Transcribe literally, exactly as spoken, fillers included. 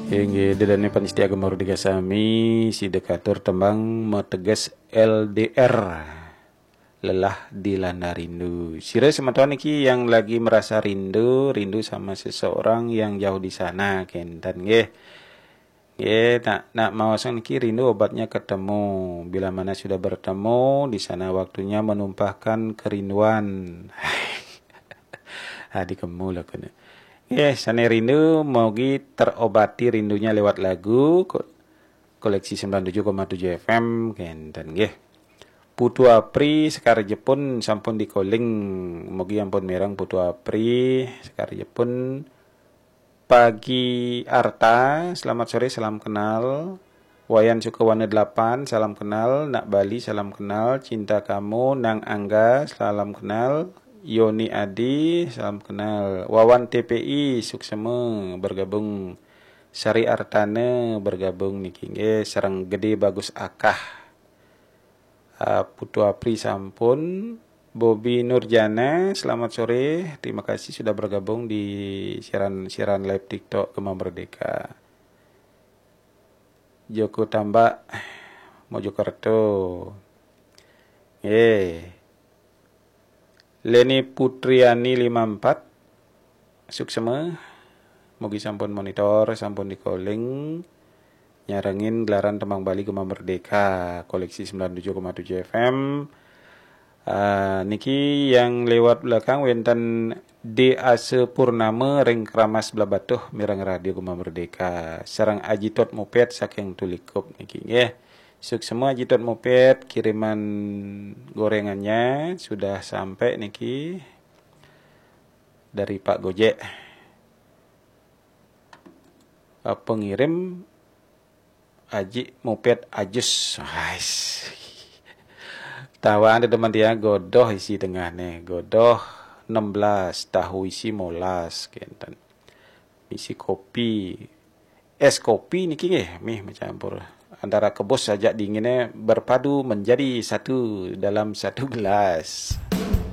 Hingga dedane panitia gemar diga sami si dekatur tembang metegas L D R lelah dilanda rindu. Sira semeton iki yang lagi merasa rindu, rindu sama seseorang yang jauh di sana kentan nggih. Nggih, nak nak mawasan iki rindu obatnya ketemu. Bila mana sudah bertemu, di sana waktunya menumpahkan kerinduan. Adi kemu lah kena. Eh, sana rindu mogi terobati rindunya lewat lagu koleksi sembilan puluh tujuh koma tujuh F M kenten nggih. Putu Apri sekar Jepun sampun di calling mogi ampun merang Putu Apri sekar Jepun. Pagi Arta, selamat sore, salam kenal. Wayan Sukawana delapan, salam kenal. Nak Bali, salam kenal. Cinta Kamu, Nang Angga, salam kenal. Yoni Adi, salam kenal. Wawan T P I, suksema bergabung. Sari Artane bergabung niki nggih, sareng gede bagus akah. Uh, Putu Apri sampun. Bobby Nurjana, selamat sore. Terima kasih sudah bergabung di siaran-siaran live TikTok Gema Merdeka. Joko Tambak, Mojokerto. Eh. Leni Putriani lima puluh empat, suksema. Mugi sampun monitor, sampun di calling. Nyarengin gelaran Tembang Bali Gema Merdeka, koleksi sembilan puluh tujuh koma tujuh F M. Uh, niki yang lewat belakang wenten D Ase Purnama ring keramas belabatuh mirang radio Gema Merdeka sarang Ajitot Moped saking Tulikup niki nggih. Suksema Ajitot Moped kiriman gorengannya sudah sampai niki dari Pak Gojek. Uh, pengirim Aji Moped Ajus. Tawa ada teman dia godoh isi tengah nih, godoh enam belas, tahu isi molas, kenten. Isi kopi, es kopi niki nggih, mih mencampur. Antara kebos saja dinginnya berpadu menjadi satu dalam satu gelas.